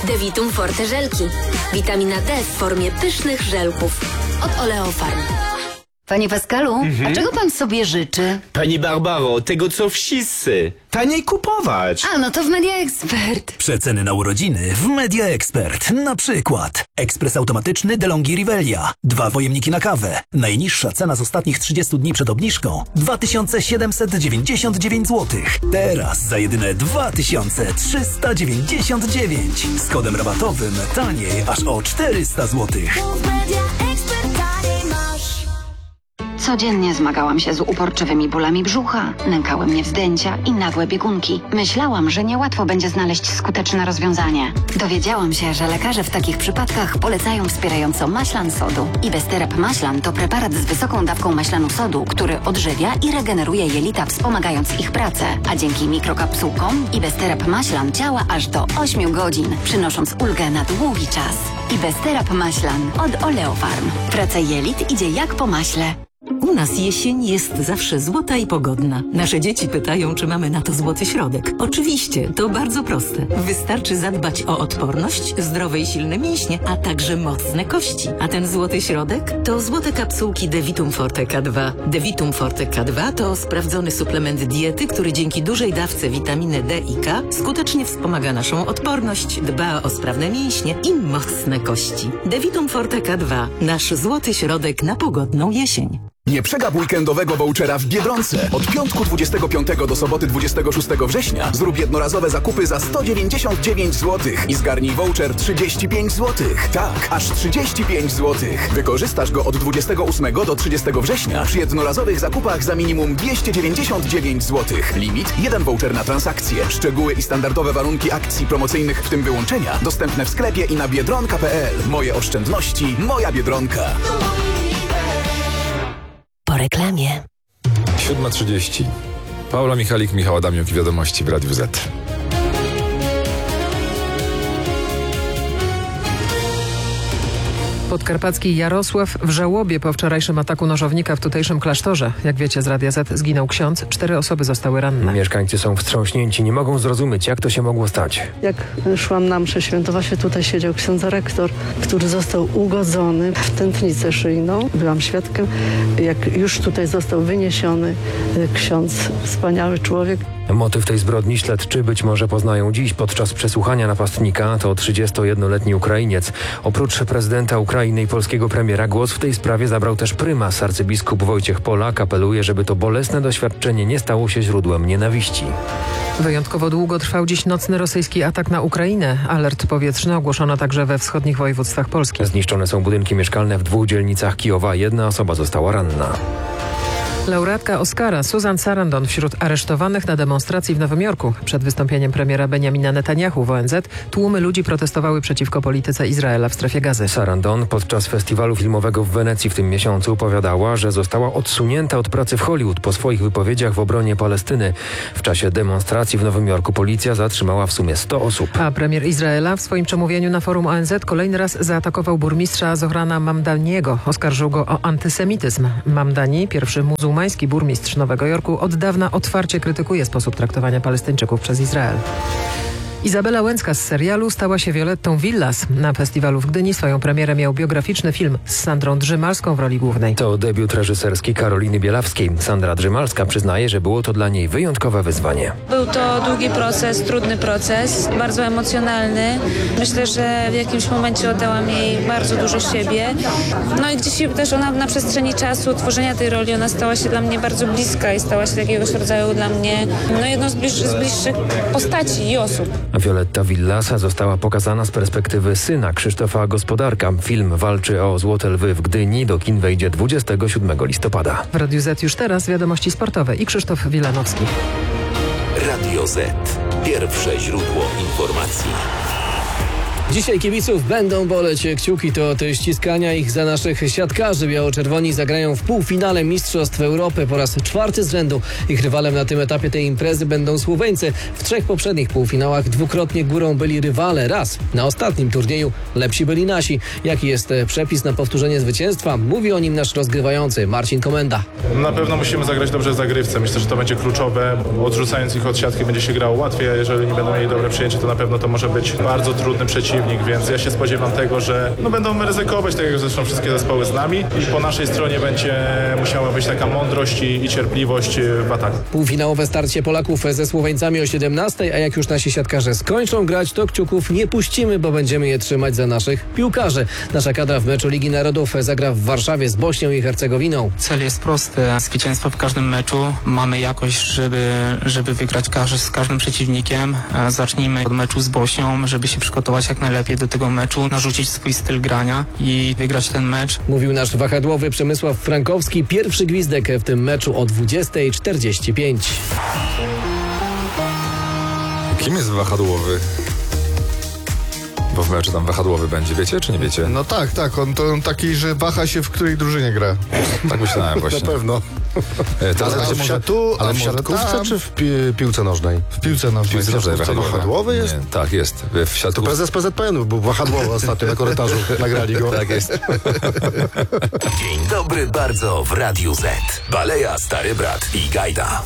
Devitum Forte żelki. Witamina D w formie pysznych żelków. Od Oleofarm. Panie Pascalu, a czego pan sobie życzy? Pani Barbaro, tego co wszyscy. Taniej kupować. A, no to w Media Expert. Przeceny na urodziny w Media Expert. Na przykład ekspres automatyczny DeLonghi Rivelia. 2 pojemniki na kawę. Najniższa cena z ostatnich 30 dni przed obniżką 2799 zł. Teraz za jedyne 2399. Z kodem rabatowym taniej aż o 400 zł. Codziennie zmagałam się z uporczywymi bólami brzucha, nękały mnie wzdęcia i nagłe biegunki. Myślałam, że niełatwo będzie znaleźć skuteczne rozwiązanie. Dowiedziałam się, że lekarze w takich przypadkach polecają wspierająco maślan sodu. Ibesterap maślan to preparat z wysoką dawką maślanu sodu, który odżywia i regeneruje jelita, wspomagając ich pracę. A dzięki mikrokapsułkom Ibesterap maślan działa aż do 8 godzin, przynosząc ulgę na długi czas. Ibesterap maślan od Oleofarm. Praca jelit idzie jak po maśle. U nas jesień jest zawsze złota i pogodna. Nasze dzieci pytają, czy mamy na to złoty środek. Oczywiście, to bardzo proste. Wystarczy zadbać o odporność, zdrowe i silne mięśnie, a także mocne kości. A ten złoty środek to złote kapsułki Devitum Forte K2. Devitum Forte K2 to sprawdzony suplement diety, który dzięki dużej dawce witaminy D i K skutecznie wspomaga naszą odporność, dba o sprawne mięśnie i mocne kości. Devitum Forte K2. Nasz złoty środek na pogodną jesień. Nie przegap weekendowego vouchera w Biedronce. Od piątku 25 do soboty 26 września zrób jednorazowe zakupy za 199 zł i zgarnij voucher 35 zł. Tak, aż 35 zł. Wykorzystasz go od 28 do 30 września przy jednorazowych zakupach za minimum 299 zł. Limit 1 voucher na transakcję. Szczegóły i standardowe warunki akcji promocyjnych, w tym wyłączenia, dostępne w sklepie i na biedronka.pl. Moje oszczędności, moja Biedronka. Po reklamie. 7:30. Paula Michalik, Michał Adamiuk i wiadomości w Radiu Z. Podkarpacki Jarosław w żałobie po wczorajszym ataku nożownika w tutejszym klasztorze. Jak wiecie z Radia Z, zginął ksiądz, 4 osoby zostały ranne. Mieszkańcy są wstrząśnięci, nie mogą zrozumieć, jak to się mogło stać. Jak szłam na mszę świętą, właśnie tutaj siedział ksiądz rektor, który został ugodzony w tętnicę szyjną. Byłam świadkiem, jak już tutaj został wyniesiony ksiądz, wspaniały człowiek. Motyw tej zbrodni śledczy być może poznają dziś podczas przesłuchania napastnika. To 31-letni Ukrainiec. Oprócz prezydenta Ukrainy i polskiego premiera głos w tej sprawie zabrał też prymas. Arcybiskup Wojciech Polak apeluje, żeby to bolesne doświadczenie nie stało się źródłem nienawiści. Wyjątkowo długo trwał dziś nocny rosyjski atak na Ukrainę. Alert powietrzny ogłoszono także we wschodnich województwach Polski. Zniszczone są budynki mieszkalne w 2 dzielnicach Kijowa. 1 osoba została ranna. Laureatka Oscara Susan Sarandon wśród aresztowanych na demonstracji w Nowym Jorku. Przed wystąpieniem premiera Benjamina Netanyahu w ONZ tłumy ludzi protestowały przeciwko polityce Izraela w strefie Gazy. Sarandon podczas festiwalu filmowego w Wenecji w tym miesiącu opowiadała, że została odsunięta od pracy w Hollywood po swoich wypowiedziach w obronie Palestyny. W czasie demonstracji w Nowym Jorku policja zatrzymała w sumie 100 osób. A premier Izraela w swoim przemówieniu na forum ONZ kolejny raz zaatakował burmistrza Zohrana Mamdaniego. Oskarżył go o antysemityzm. Mamdani, pierwszy muzułmański burmistrz Nowego Jorku, od dawna otwarcie krytykuje sposób traktowania Palestyńczyków przez Izrael. Izabela Łęcka z serialu stała się Violettą Villas. Na festiwalu w Gdyni swoją premierę miał biograficzny film z Sandrą Drzymalską w roli głównej. To debiut reżyserski Karoliny Bielawskiej. Sandra Drzymalska przyznaje, że było to dla niej wyjątkowe wyzwanie. Był to długi proces, trudny proces, bardzo emocjonalny. Myślę, że w jakimś momencie oddałam jej bardzo dużo siebie. No i gdzieś też ona na przestrzeni czasu tworzenia tej roli, ona stała się dla mnie bardzo bliska i stała się jakiegoś rodzaju dla mnie jedną z bliższych postaci i osób. Violetta Villas została pokazana z perspektywy syna Krzysztofa Gospodarka. Film walczy o Złote Lwy w Gdyni. Do kin wejdzie 27 listopada. W Radiu Z już teraz wiadomości sportowe i Krzysztof Wilanowski. Radio Z. Pierwsze źródło informacji. Dzisiaj kibiców będą boleć kciuki, to od ściskania ich za naszych siatkarzy. Biało-czerwoni zagrają w półfinale Mistrzostw Europy po raz 4 z rzędu. Ich rywalem na tym etapie tej imprezy będą Słoweńcy. W 3 poprzednich półfinałach dwukrotnie górą byli rywale. Raz na ostatnim turnieju lepsi byli nasi. Jaki jest przepis na powtórzenie zwycięstwa? Mówi o nim nasz rozgrywający Marcin Komenda. Na pewno musimy zagrać dobrze w zagrywce. Myślę, że to będzie kluczowe. Odrzucając ich od siatki będzie się grało łatwiej, a jeżeli nie będą mieli dobre przyjęcie, to na pewno to może być bardzo trudny przeciwnik, więc ja się spodziewam tego, że będą ryzykować, tak jak zresztą wszystkie zespoły z nami i po naszej stronie będzie musiała być taka mądrość i cierpliwość w ataku. Półfinałowe starcie Polaków ze Słoweńcami o 17, a jak już nasi siatkarze skończą grać, to kciuków nie puścimy, bo będziemy je trzymać za naszych piłkarzy. Nasza kadra w meczu Ligi Narodów zagra w Warszawie z Bośnią i Hercegowiną. Cel jest prosty. Zwycięstwo w każdym meczu. Mamy jakość, żeby wygrać z każdym przeciwnikiem. Zacznijmy od meczu z Bośnią, żeby się przygotować jak najlepiej do tego meczu, narzucić swój styl grania i wygrać ten mecz. Mówił nasz wahadłowy Przemysław Frankowski. Pierwszy gwizdek w tym meczu o 20:45. Kim jest wahadłowy? Bo w meczu tam wahadłowy będzie, wiecie czy nie wiecie? No tak, on to taki, że waha się, w której drużynie gra. Tak myślałem właśnie. Na pewno. Ale w siatkówce czy w piłce nożnej? W piłce nożnej. Wahadłowy jest? Nie, tak, jest. To prezes PZPN-u był wahadłowy ostatnio na korytarzu. Nagrali go. Tak jest. Dzień dobry bardzo w Radiu Z. Baleja, Stary Brat i Gajda.